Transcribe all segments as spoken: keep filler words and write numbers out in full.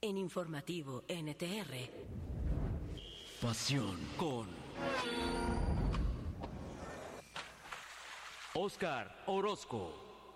en Informativo N T R. Pasión con Oscar Orozco.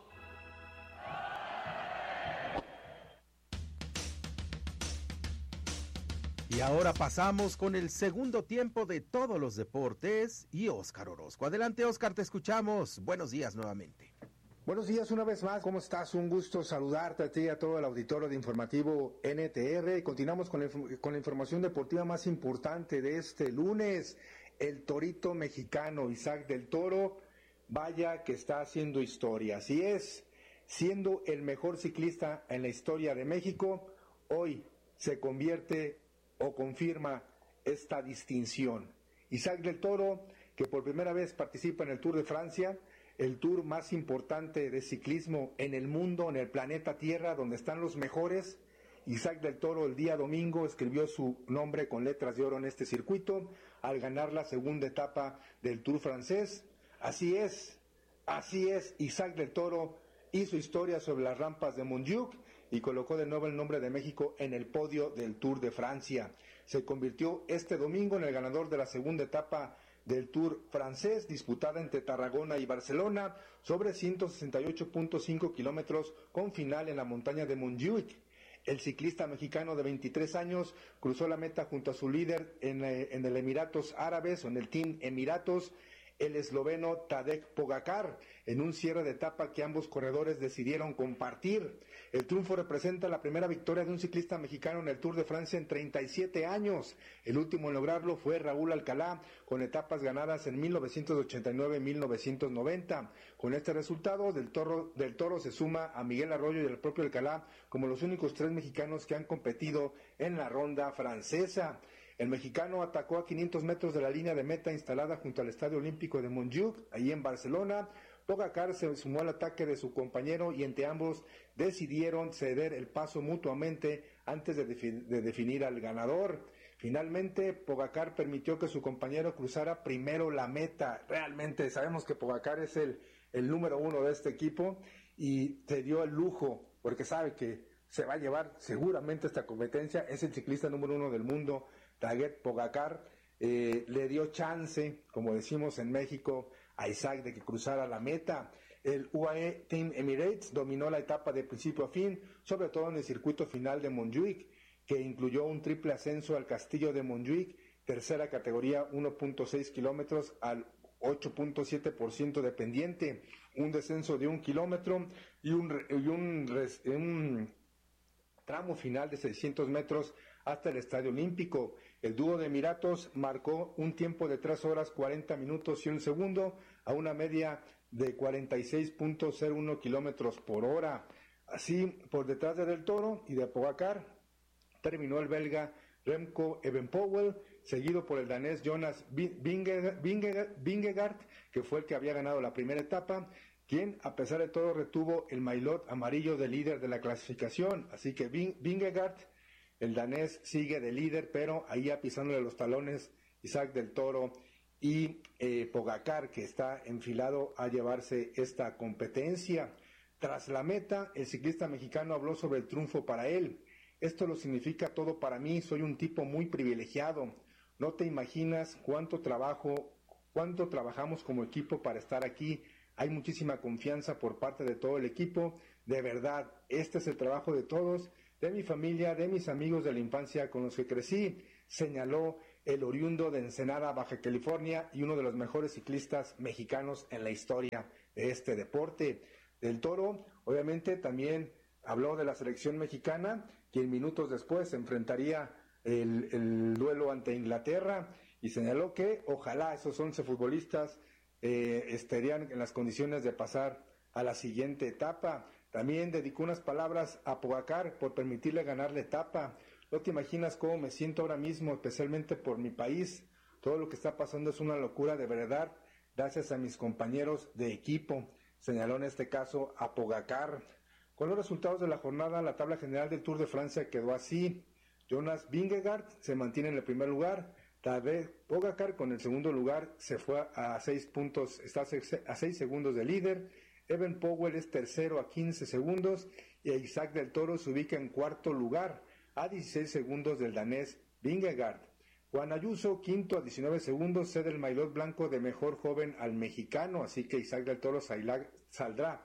Y ahora pasamos con el segundo tiempo de todos los deportes y Oscar Orozco. Adelante, Oscar, te escuchamos. Buenos días nuevamente. Buenos días una vez más, ¿cómo estás? Un gusto saludarte a ti y a todo el auditorio de Informativo N T R. Continuamos con la, con la información deportiva más importante de este lunes. El torito mexicano Isaac del Toro, vaya que está haciendo historia. Así es, siendo el mejor ciclista en la historia de México, hoy se convierte o confirma esta distinción. Isaac del Toro, que por primera vez participa en el Tour de Francia, el tour más importante de ciclismo en el mundo, en el planeta Tierra, donde están los mejores. Isaac del Toro el día domingo escribió su nombre con letras de oro en este circuito al ganar la segunda etapa del Tour francés. Así es, así es, Isaac del Toro hizo historia sobre las rampas de Montjuic y colocó de nuevo el nombre de México en el podio del Tour de Francia. Se convirtió este domingo en el ganador de la segunda etapa del Tour francés, disputada entre Tarragona y Barcelona, sobre ciento sesenta y ocho punto cinco kilómetros, con final en la montaña de Montjuic. El ciclista mexicano de veintitrés años cruzó la meta junto a su líder en, eh, en el Emiratos Árabes, o en el Team Emiratos, el esloveno Tadej Pogačar, en un cierre de etapa que ambos corredores decidieron compartir. El triunfo representa la primera victoria de un ciclista mexicano en el Tour de Francia en treinta y siete años. El último en lograrlo fue Raúl Alcalá, con etapas ganadas en mil novecientos ochenta y nueve y mil novecientos noventa. Con este resultado, del Toro, del Toro se suma a Miguel Arroyo y el propio Alcalá como los únicos tres mexicanos que han competido en la ronda francesa. El mexicano atacó a quinientos metros de la línea de meta instalada junto al Estadio Olímpico de Montjuic, ahí en Barcelona. Pogačar se sumó al ataque de su compañero y entre ambos decidieron ceder el paso mutuamente antes de, defi- de definir al ganador. Finalmente, Pogačar permitió que su compañero cruzara primero la meta. Realmente sabemos que Pogačar es el, el número uno de este equipo y se dio el lujo, porque sabe que se va a llevar seguramente esta competencia. Es el ciclista número uno del mundo, Tadej Pogačar. Eh, le dio chance, como decimos en México, a Isaac de que cruzara la meta. El U A E Team Emirates dominó la etapa de principio a fin, sobre todo en el circuito final de Montjuic, que incluyó un triple ascenso al castillo de Montjuic, tercera categoría, uno punto seis kilómetros al ocho punto siete por ciento de pendiente, un descenso de un kilómetro y un, y un, un tramo final de seiscientos metros hasta el Estadio Olímpico. El dúo de Emiratos marcó un tiempo de tres horas cuarenta minutos y un segundo a una media de cuarenta y seis punto cero uno kilómetros por hora. Así, por detrás de Del Toro y de Pogačar, terminó el belga Remco Evenepoel, seguido por el danés Jonas Vingegaard, Vingegaard, que fue el que había ganado la primera etapa, quien a pesar de todo retuvo el maillot amarillo de líder de la clasificación. Así que Vingegaard, el danés, sigue de líder, pero ahí ya pisándole los talones Isaac del Toro y eh, Pogačar, que está enfilado a llevarse esta competencia. Tras la meta, el ciclista mexicano habló sobre el triunfo para él. Esto lo significa todo para mí, soy un tipo muy privilegiado. No te imaginas cuánto trabajo, cuánto trabajamos como equipo para estar aquí. Hay muchísima confianza por parte de todo el equipo. De verdad, este es el trabajo de todos, de mi familia, de mis amigos de la infancia con los que crecí, señaló el oriundo de Ensenada, Baja California, y uno de los mejores ciclistas mexicanos en la historia de este deporte. Del Toro, obviamente, también habló de la selección mexicana, quien minutos después enfrentaría el, el duelo ante Inglaterra, y señaló que ojalá esos once futbolistas eh, estarían en las condiciones de pasar a la siguiente etapa. También dedicó unas palabras a Pogačar por permitirle ganar la etapa. No te imaginas cómo me siento ahora mismo, especialmente por mi país. Todo lo que está pasando es una locura de verdad, gracias a mis compañeros de equipo, señaló en este caso a Pogačar. Con los resultados de la jornada, la tabla general del Tour de Francia quedó así. Jonas Vingegaard se mantiene en el primer lugar. Tadej Pogačar con el segundo lugar se fue a seis puntos, está a seis segundos de líder. Evenepoel es tercero a quince segundos y Isaac del Toro se ubica en cuarto lugar a dieciséis segundos del danés Vingegaard. Juan Ayuso, quinto a diecinueve segundos, cede el maillot blanco de mejor joven al mexicano, así que Isaac del Toro saldrá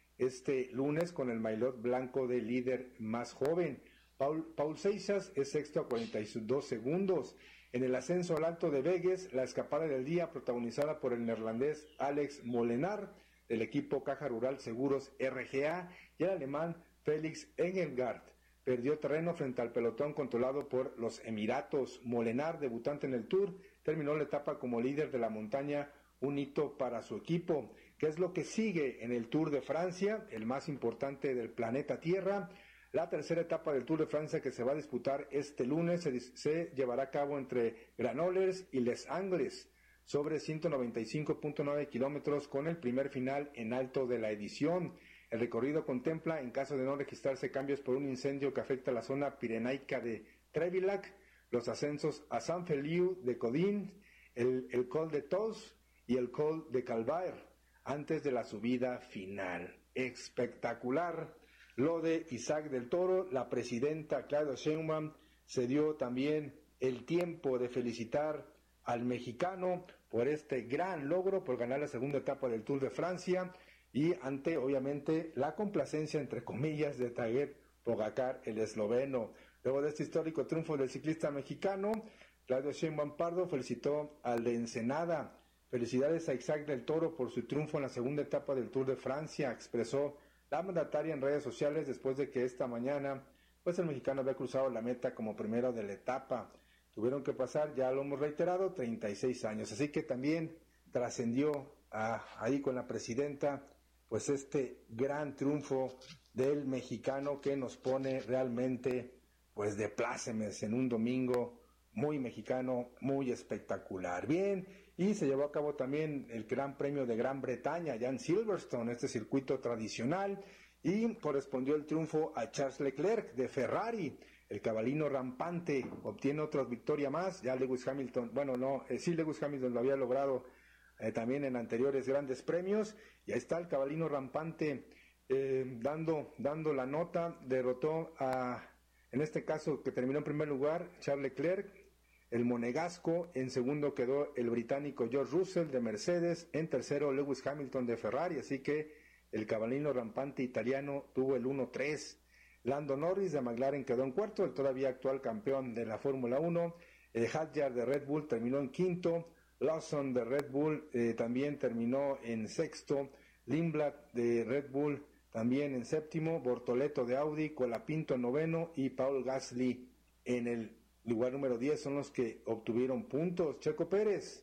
este lunes con el maillot blanco de líder más joven. Paul, Paul Seixas es sexto a cuarenta y dos segundos. En el ascenso al Alto de Vegues, la escapada del día protagonizada por el neerlandés Alex Molenaar, del equipo Caja Rural Seguros R G A, y el alemán Felix Engelgard. Perdió terreno frente al pelotón controlado por los Emiratos. Molenaar, debutante en el Tour, terminó la etapa como líder de la montaña, un hito para su equipo. ¿Qué es lo que sigue en el Tour de Francia, el más importante del planeta Tierra? La tercera etapa del Tour de Francia, que se va a disputar este lunes, se, se llevará a cabo entre Granollers y Les Angles, sobre ciento noventa y cinco punto nueve kilómetros, con el primer final en alto de la edición. El recorrido contempla, en caso de no registrarse cambios por un incendio que afecta la zona pirenaica de Trevillac, los ascensos a Saint-Feliu de Codín, el, el Col de Tos y el Col de Calvaire, antes de la subida final. Espectacular lo de Isaac del Toro. La presidenta Claudia Sheinbaum se dio también el tiempo de felicitar al mexicano por este gran logro, por ganar la segunda etapa del Tour de Francia, y ante, obviamente, la complacencia, entre comillas, de Tadej Pogačar, el esloveno. Luego de este histórico triunfo del ciclista mexicano, Claudia Sheinbaum Pardo felicitó al de Ensenada. Felicidades a Isaac del Toro por su triunfo en la segunda etapa del Tour de Francia, expresó la mandataria en redes sociales después de que esta mañana, pues el mexicano había cruzado la meta como primero de la etapa. Tuvieron que pasar, ya lo hemos reiterado, treinta y seis años. Así que también trascendió a, ahí con la presidenta, pues este gran triunfo del mexicano que nos pone realmente, pues de plácemes en un domingo muy mexicano, muy espectacular. Bien, y se llevó a cabo también el Gran Premio de Gran Bretaña, allá en Silverstone, este circuito tradicional, y correspondió el triunfo a Charles Leclerc de Ferrari. El cabalino rampante obtiene otra victoria más. Ya Lewis Hamilton, bueno, no, eh, sí Lewis Hamilton lo había logrado eh, también en anteriores grandes premios, y ahí está el cabalino rampante eh, dando, dando la nota. Derrotó a, en este caso que terminó en primer lugar, Charles Leclerc, el monegasco. En segundo quedó el británico George Russell de Mercedes, en tercero Lewis Hamilton de Ferrari, así que el cabalino rampante italiano tuvo el uno tres. Lando Norris de McLaren quedó en cuarto, el todavía actual campeón de la Fórmula uno. El Hadjar de Red Bull terminó en quinto. Lawson de Red Bull eh, también terminó en sexto. Lindblad de Red Bull también en séptimo. Bortoleto de Audi, Colapinto en noveno y Paul Gasly en el lugar número diez son los que obtuvieron puntos. Checo Pérez,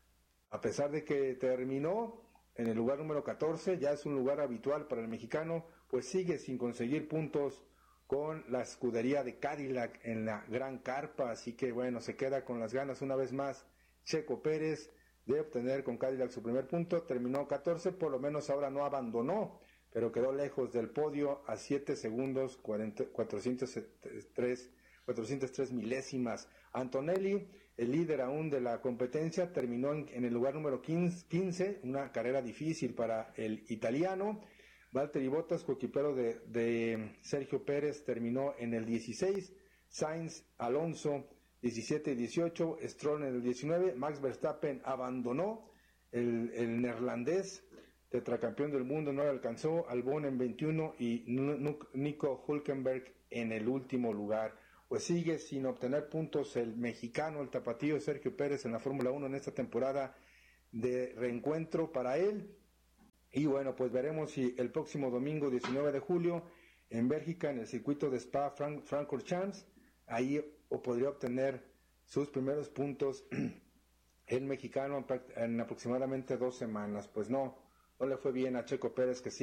a pesar de que terminó en el lugar número catorce, ya es un lugar habitual para el mexicano, pues sigue sin conseguir puntos con la escudería de Cadillac en la Gran Carpa, así que bueno, se queda con las ganas una vez más Checo Pérez de obtener con Cadillac su primer punto. Terminó catorce, por lo menos ahora no abandonó, pero quedó lejos del podio a siete segundos, cuatrocientos tres milésimas. Antonelli, el líder aún de la competencia, terminó en, en el lugar número quince, una carrera difícil para el italiano. Valtteri Bottas, coequipero de, de Sergio Pérez, terminó en el dieciséis. Sainz, Alonso, diecisiete y dieciocho. Stroll en el diecinueve. Max Verstappen abandonó. El, el neerlandés, tetracampeón del mundo, no le alcanzó. Albon en veintiuno y Nico Hülkenberg en el último lugar. Pues sigue sin obtener puntos el mexicano, el tapatío Sergio Pérez en la Fórmula uno en esta temporada de reencuentro para él. Y bueno, pues veremos si el próximo domingo diecinueve de julio en Bélgica, en el circuito de Spa Frank, Francorchamps, ahí o podría obtener sus primeros puntos el mexicano en aproximadamente dos semanas. Pues no, no le fue bien a Checo Pérez, que sí